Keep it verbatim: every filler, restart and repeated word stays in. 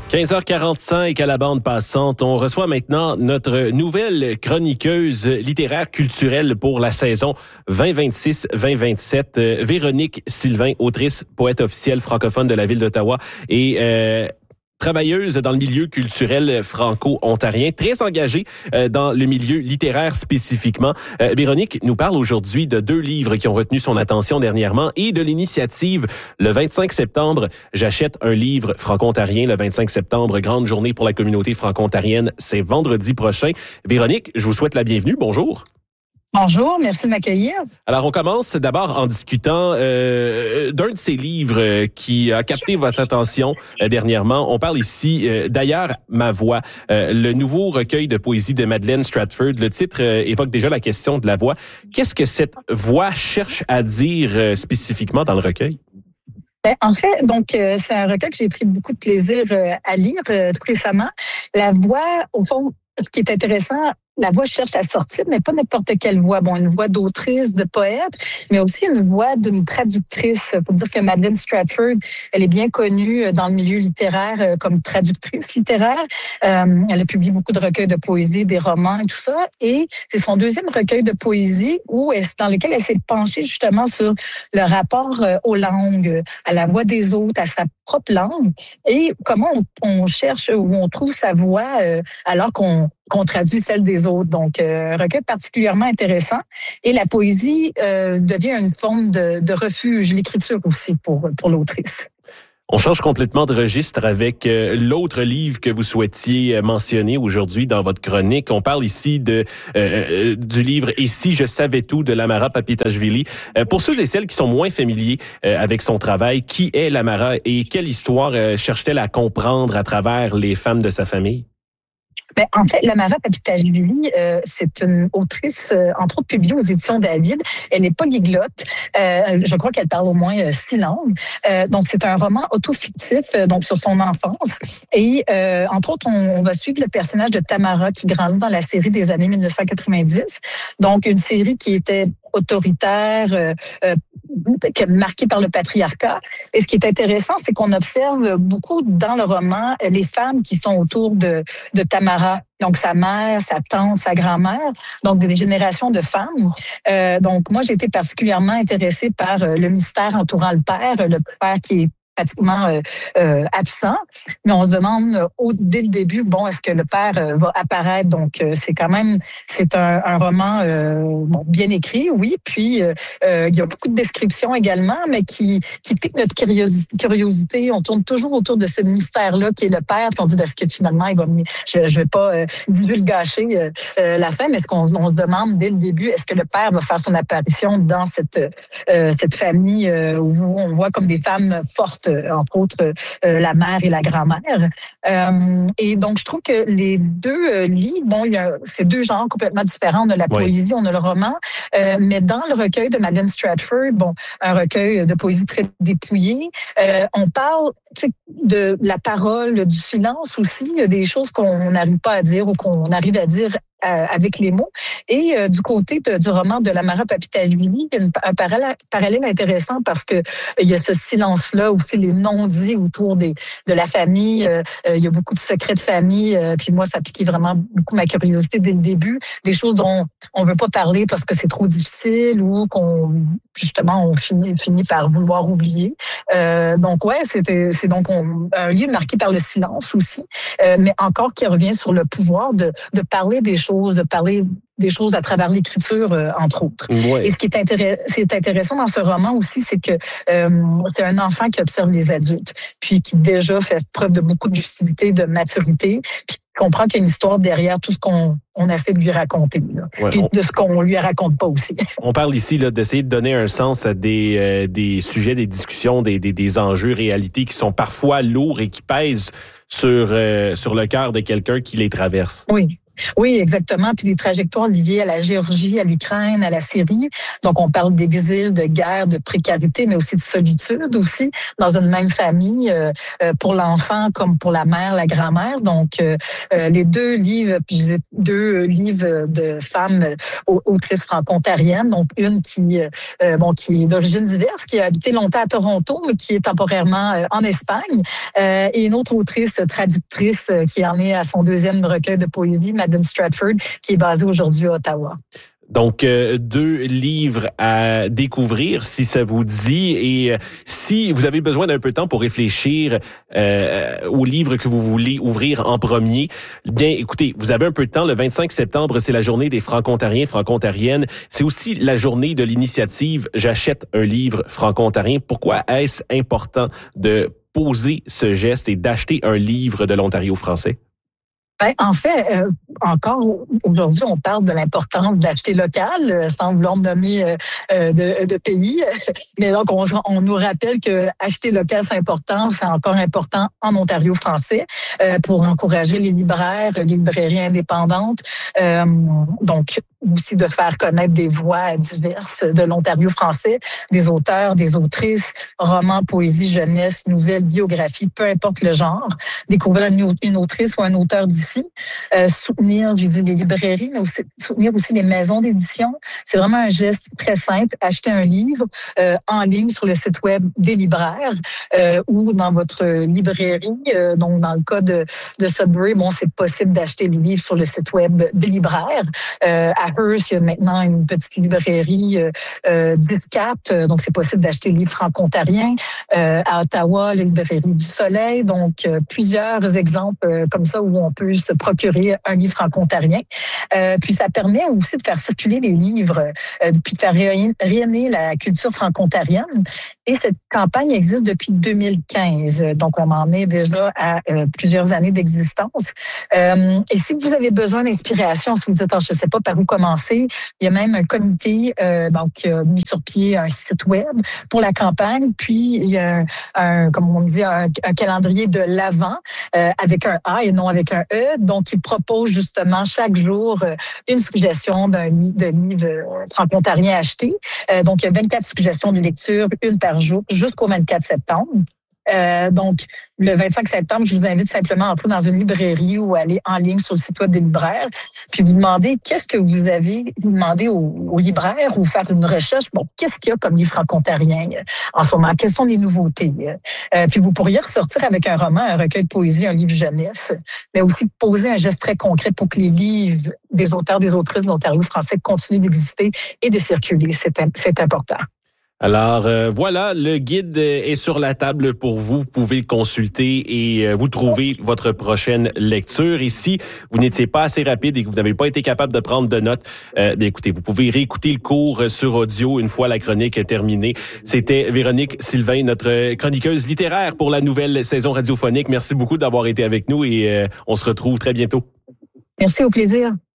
quinze heures quarante-cinq à la bande passante. On reçoit maintenant notre nouvelle chroniqueuse littéraire culturelle pour la saison vingt vingt-six vingt vingt-sept, euh, Véronique Sylvain, autrice, poète officielle francophone de la ville d'Ottawa et euh, travailleuse dans le milieu culturel franco-ontarien, très engagée euh, dans le milieu littéraire spécifiquement. Euh, Véronique nous parle aujourd'hui de deux livres qui ont retenu son attention dernièrement et de l'initiative le vingt-cinq septembre. J'achète un livre franco-ontarien le vingt-cinq septembre, grande journée pour la communauté franco-ontarienne. C'est vendredi prochain. Véronique, je vous souhaite la bienvenue. Bonjour. Bonjour, merci de m'accueillir. Alors, on commence d'abord en discutant euh, d'un de ces livres qui a capté votre attention euh, dernièrement. On parle ici euh, d'Ailleurs ma voix, euh, le nouveau recueil de poésie de Madeleine Stratford. Le titre euh, évoque déjà la question de la voix. Qu'est-ce que cette voix cherche à dire euh, spécifiquement dans le recueil? Ben, en fait, donc euh, c'est un recueil que j'ai pris beaucoup de plaisir euh, à lire euh, tout récemment. La voix, au fond, ce qui est intéressant, la voix cherche à sortir, mais pas n'importe quelle voix. Bon, une voix d'autrice, de poète, mais aussi une voix d'une traductrice. Il faut dire que Madeleine Stratford, elle est bien connue dans le milieu littéraire comme traductrice littéraire. Euh, elle a publié beaucoup de recueils de poésie, des romans et tout ça. Et c'est son deuxième recueil de poésie où elle, dans lequel elle s'est penchée justement sur le rapport aux langues, à la voix des autres, à sa propre langue et comment on, on cherche ou on trouve sa voix euh, alors qu'on qu'on traduit celle des autres. Donc, euh, un recueil particulièrement intéressant. Et la poésie euh, devient une forme de, de refuge, l'écriture aussi pour, pour l'autrice. On change complètement de registre avec euh, l'autre livre que vous souhaitiez mentionner aujourd'hui dans votre chronique. On parle ici de euh, du livre « Et si je savais tout » de Lamara Papitashvili. Euh, pour ceux et celles qui sont moins familiers euh, avec son travail, qui est Lamara et quelle histoire euh, cherche-t-elle à comprendre à travers les femmes de sa famille? Ben, en fait, Lamara Papitashvili, euh, c'est une autrice, euh, entre autres publiée aux éditions David. Elle n'est pas polyglotte. Euh, je crois qu'elle parle au moins euh, six langues. Euh, donc, c'est un roman autofictif, euh, donc sur son enfance. Et euh, entre autres, on, on va suivre le personnage de Tamara qui grandit dans la série des années mille neuf cent quatre-vingt-dix. Donc, une série qui était autoritaire, euh, euh, marquée par le patriarcat. Et ce qui est intéressant, c'est qu'on observe beaucoup dans le roman les femmes qui sont autour de, de Tamara. Donc, sa mère, sa tante, sa grand-mère, donc des générations de femmes. Euh, donc, moi, j'ai été particulièrement intéressée par le mystère entourant le père, le père qui est pratiquement euh, euh, absent, mais on se demande au, dès le début, bon, est-ce que le père euh, va apparaître? Donc, euh, c'est quand même, c'est un, un roman euh, bon, bien écrit, oui, puis euh, euh, il y a beaucoup de descriptions également, mais qui, qui piquent notre curiosité, curiosité. On tourne toujours autour de ce mystère-là qui est le père, puis on dit, est-ce que finalement, il va, je ne vais pas euh, divulgacher euh, euh, la fin, mais est-ce qu'on on se demande dès le début, est-ce que le père va faire son apparition dans cette, euh, cette famille euh, où on voit comme des femmes fortes, entre autres euh, la mère et la grand-mère. Euh, et donc, je trouve que les deux euh, livres, bon, il y a c'est deux genres complètement différents. On a la oui. poésie, on a le roman, euh, mais dans le recueil de Madeleine Stratford, bon, un recueil de poésie très dépouillé, euh, on parle de la parole, du silence aussi. Il y a des choses qu'on n'arrive pas à dire ou qu'on arrive à dire Euh, avec les mots. Et euh, du côté de, du roman de Lamara Papitashvili, il y a une, un parallèle, parallèle intéressant parce que euh, il y a ce silence-là, aussi les non-dits autour des, de la famille. Euh, euh, il y a beaucoup de secrets de famille. Euh, puis moi, ça a piqué vraiment beaucoup ma curiosité dès le début. Des choses dont on veut pas parler parce que c'est trop difficile ou qu'on, justement, on finit, finit par vouloir oublier. Euh, donc, ouais, c'était, c'est donc on, un livre marqué par le silence aussi, euh, mais encore qui revient sur le pouvoir de, de parler des choses de parler des choses à travers l'écriture, euh, entre autres. Ouais. Et ce qui est, intéress- c'est intéressant dans ce roman aussi, c'est que euh, c'est un enfant qui observe les adultes, puis qui déjà fait preuve de beaucoup de lucidité, de maturité, puis qui comprend qu'il y a une histoire derrière tout ce qu'on on essaie de lui raconter, là. Ouais, puis on... de ce qu'on lui raconte pas aussi. On parle ici là, d'essayer de donner un sens à des, euh, des sujets, des discussions, des, des, des enjeux, réalités qui sont parfois lourds et qui pèsent sur, euh, sur le cœur de quelqu'un qui les traverse. Oui. Oui, exactement. Puis des trajectoires liées à la Géorgie, à l'Ukraine, à la Syrie. Donc, on parle d'exil, de guerre, de précarité, mais aussi de solitude aussi dans une même famille euh, pour l'enfant comme pour la mère, la grand-mère. Donc, euh, les deux livres, puis je disais deux livres de femmes autrices franco-ontariennes. Donc, une qui, euh, bon, qui est d'origine diverse, qui a habité longtemps à Toronto, mais qui est temporairement euh, en Espagne, euh, et une autre autrice traductrice euh, qui en est à son deuxième recueil de poésie, Madeleine Stratford, qui est basée aujourd'hui à Ottawa. Donc, euh, deux livres à découvrir, si ça vous dit. Et euh, si vous avez besoin d'un peu de temps pour réfléchir euh, au livre que vous voulez ouvrir en premier, bien, écoutez, vous avez un peu de temps. Le vingt-cinq septembre, c'est la journée des Franco-Ontariens, Franco-Ontariennes. C'est aussi la journée de l'initiative « J'achète un livre franco-ontarien ». Pourquoi est-ce important de poser ce geste et d'acheter un livre de l'Ontario français? Ben, en fait, euh, encore aujourd'hui, on parle de l'importance d'acheter local, euh, sans vouloir nommer euh, de, de pays. Mais donc, on, on nous rappelle que acheter local, c'est important. C'est encore important en Ontario français euh, pour encourager les libraires, les librairies indépendantes. Euh, donc, aussi de faire connaître des voix diverses de l'Ontario français, des auteurs, des autrices, romans, poésie, jeunesse, nouvelles, biographies, peu importe le genre. Découvrir une, une autrice ou un auteur d'ici. Euh, soutenir, j'ai dit les librairies, mais aussi soutenir aussi les maisons d'édition. C'est vraiment un geste très simple. Acheter un livre euh, en ligne sur le site web des libraires euh, ou dans votre librairie. Euh, donc, dans le cas de, de Sudbury, bon, c'est possible d'acheter les livres sur le site web des libraires. Euh, à Hearst, il y a maintenant une petite librairie euh, euh, dix-quatre, donc c'est possible d'acheter les livres franco-ontariens. Euh, à Ottawa, la librairie du Soleil, donc euh, plusieurs exemples euh, comme ça où on peut se procurer un livre franco-ontarien. Euh, puis ça permet aussi de faire circuler les livres, euh, puis de faire rayonner la culture franco-ontarienne. Et cette campagne existe depuis deux mille quinze, donc on en est déjà à euh, plusieurs années d'existence. Euh, et si vous avez besoin d'inspiration, si vous dites, oh, je ne sais pas par où commencer, il y a même un comité euh, donc, qui a mis sur pied un site web pour la campagne, puis il y a un, un comme on dit, un, un calendrier de l'Avent euh, avec un A et non avec un E, donc il propose justement chaque jour euh, une suggestion d'un de livre euh, franco-ontarien acheté. Euh, donc, il y a vingt-quatre suggestions de lecture, une par jour, jusqu'au vingt-quatre septembre. Euh, donc, le vingt-cinq septembre, je vous invite simplement à entrer dans une librairie ou aller en ligne sur le site web des libraires, puis vous demandez qu'est-ce que vous avez, vous demandez aux, aux libraires ou faire une recherche. Bon, qu'est-ce qu'il y a comme livre franco-ontarien en ce moment? Quelles sont les nouveautés? Euh, puis vous pourriez ressortir avec un roman, un recueil de poésie, un livre jeunesse, mais aussi poser un geste très concret pour que les livres des auteurs, des autrices de l'Ontario français continuent d'exister et de circuler. C'est, c'est important. Alors euh, voilà, le guide est sur la table pour vous. Vous pouvez le consulter et euh, vous trouver votre prochaine lecture. Et si vous n'étiez pas assez rapide et que vous n'avez pas été capable de prendre de notes, euh, bien écoutez, vous pouvez réécouter le cours sur audio une fois la chronique est terminée. C'était Véronique Sylvain, notre chroniqueuse littéraire pour la nouvelle saison radiophonique. Merci beaucoup d'avoir été avec nous et euh, on se retrouve très bientôt. Merci, au plaisir.